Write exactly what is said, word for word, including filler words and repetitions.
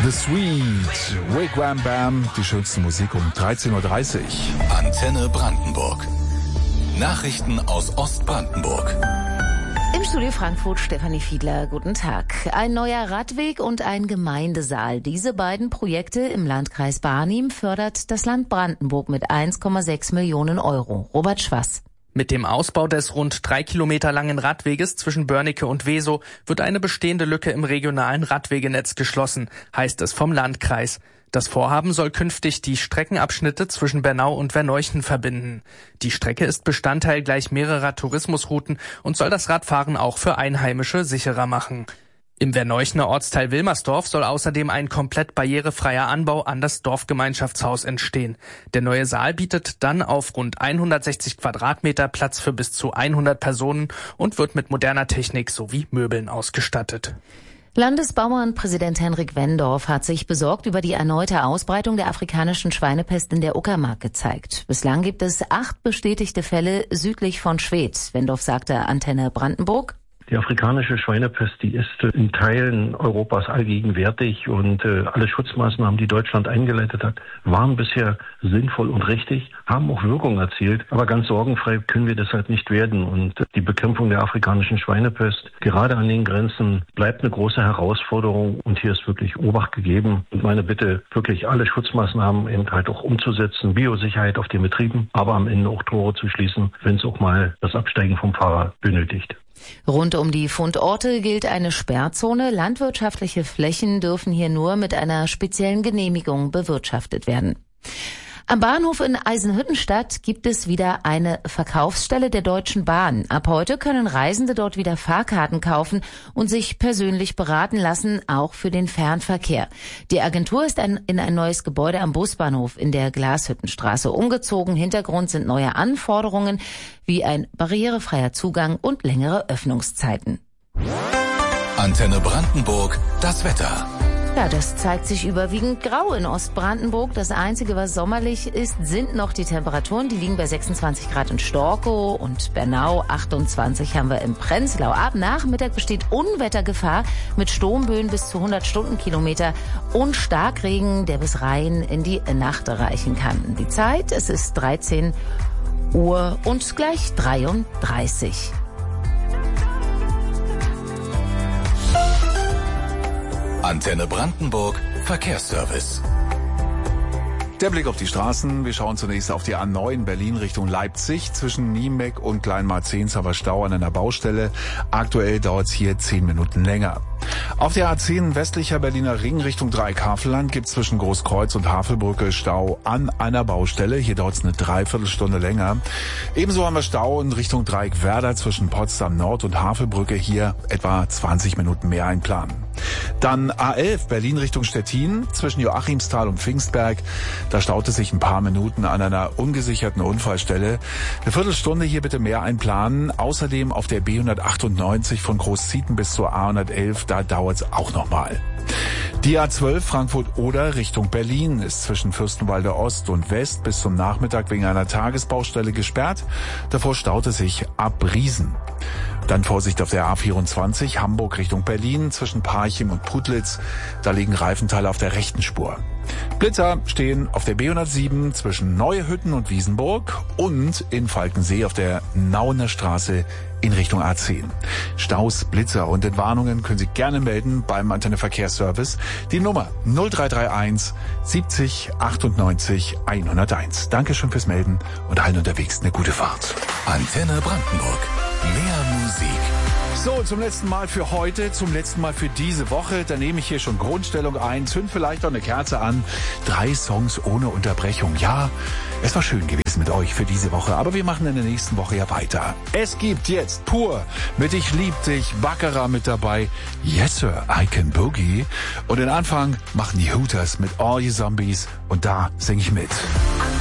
The Sweet, Wig Wam Bam, die schönste Musik um dreizehn Uhr dreißig. Antenne Brandenburg. Nachrichten aus Ostbrandenburg. Im Studio Frankfurt Stefanie Fiedler, guten Tag. Ein neuer Radweg und ein Gemeindesaal. Diese beiden Projekte im Landkreis Barnim fördert das Land Brandenburg mit eins Komma sechs Millionen Euro. Robert Schwass. Mit dem Ausbau des rund drei Kilometer langen Radweges zwischen Börnike und Wesow wird eine bestehende Lücke im regionalen Radwegenetz geschlossen, heißt es vom Landkreis. Das Vorhaben soll künftig die Streckenabschnitte zwischen Bernau und Verneuchen verbinden. Die Strecke ist Bestandteil gleich mehrerer Tourismusrouten und soll das Radfahren auch für Einheimische sicherer machen. Im Verneuchener Ortsteil Wilmersdorf soll außerdem ein komplett barrierefreier Anbau an das Dorfgemeinschaftshaus entstehen. Der neue Saal bietet dann auf rund hundertsechzig Quadratmeter Platz für bis zu hundert Personen und wird mit moderner Technik sowie Möbeln ausgestattet. Landesbauernpräsident Henrik Wendorf hat sich besorgt über die erneute Ausbreitung der afrikanischen Schweinepest in der Uckermark gezeigt. Bislang gibt es acht bestätigte Fälle südlich von Schwedt. Wendorf sagte Antenne Brandenburg: Die afrikanische Schweinepest, die ist in Teilen Europas allgegenwärtig und äh, alle Schutzmaßnahmen, die Deutschland eingeleitet hat, waren bisher sinnvoll und richtig, haben auch Wirkung erzielt. Aber ganz sorgenfrei können wir deshalb nicht werden. Und äh, die Bekämpfung der afrikanischen Schweinepest, gerade an den Grenzen, bleibt eine große Herausforderung. Und hier ist wirklich Obacht gegeben. Und meine Bitte, wirklich alle Schutzmaßnahmen eben halt auch umzusetzen, Biosicherheit auf den Betrieben, aber am Ende auch Tore zu schließen, wenn es auch mal das Absteigen vom Fahrer benötigt. Rund um die Fundorte gilt eine Sperrzone. Landwirtschaftliche Flächen dürfen hier nur mit einer speziellen Genehmigung bewirtschaftet werden. Am Bahnhof in Eisenhüttenstadt gibt es wieder eine Verkaufsstelle der Deutschen Bahn. Ab heute können Reisende dort wieder Fahrkarten kaufen und sich persönlich beraten lassen, auch für den Fernverkehr. Die Agentur ist ein, in ein neues Gebäude am Busbahnhof in der Glashüttenstraße umgezogen. Hintergrund sind neue Anforderungen wie ein barrierefreier Zugang und längere Öffnungszeiten. Antenne Brandenburg, das Wetter. Ja, das zeigt sich überwiegend grau in Ostbrandenburg. Das Einzige, was sommerlich ist, sind noch die Temperaturen. Die liegen bei sechsundzwanzig Grad in Storkow und Bernau. achtundzwanzig haben wir im Prenzlau. Ab Nachmittag besteht Unwettergefahr mit Sturmböen bis zu hundert Stundenkilometer und Starkregen, der bis rein in die Nacht reichen kann. Die Zeit, es ist dreizehn Uhr und gleich dreiunddreißig. Antenne Brandenburg, Verkehrsservice. Der Blick auf die Straßen. Wir schauen zunächst auf die A neun Berlin Richtung Leipzig. Zwischen Niemek und Kleinmarzens haben wir Stau an einer Baustelle. Aktuell dauert es hier zehn Minuten länger. Auf der A zehn westlicher Berliner Ring Richtung Dreieck-Havelland gibt es zwischen Großkreuz und Havelbrücke Stau an einer Baustelle. Hier dauert es eine Dreiviertelstunde länger. Ebenso haben wir Stau in Richtung Dreieck-Werder zwischen Potsdam Nord und Havelbrücke. Hier etwa zwanzig Minuten mehr einplanen. Dann A elf Berlin Richtung Stettin zwischen Joachimsthal und Pfingstberg. Da staute sich ein paar Minuten an einer ungesicherten Unfallstelle. Eine Viertelstunde hier bitte mehr einplanen. Außerdem auf der B hundertachtundneunzig von Großzieten bis zur A hundertelf. Da dauert es auch nochmal. Die A zwölf Frankfurt-Oder Richtung Berlin ist zwischen Fürstenwalde Ost und West bis zum Nachmittag wegen einer Tagesbaustelle gesperrt. Davor staute sich ab Riesen. Dann Vorsicht auf der A vierundzwanzig Hamburg Richtung Berlin zwischen Parchim und Putlitz. Da liegen Reifenteile auf der rechten Spur. Blitzer stehen auf der B hundertsieben zwischen Neuhütten und Wiesenburg und in Falkensee auf der Nauener Straße in Richtung A zehn. Staus, Blitzer und Entwarnungen können Sie gerne melden beim Antenne Verkehrsservice. Die Nummer null drei drei eins siebzig achtundneunzig hunderteins. Dankeschön fürs Melden und allen unterwegs eine gute Fahrt. Antenne Brandenburg. Mehr Musik. So, zum letzten Mal für heute, zum letzten Mal für diese Woche. Da nehme ich hier schon Grundstellung ein, zünd vielleicht auch eine Kerze an. Drei Songs ohne Unterbrechung. Ja, es war schön gewesen mit euch für diese Woche, aber wir machen in der nächsten Woche ja weiter. Es gibt jetzt Pur mit Ich lieb dich, Baccarat mit dabei, Yes Sir, I Can Boogie. Und den Anfang machen die Hooters mit All You Zombies und da singe ich mit.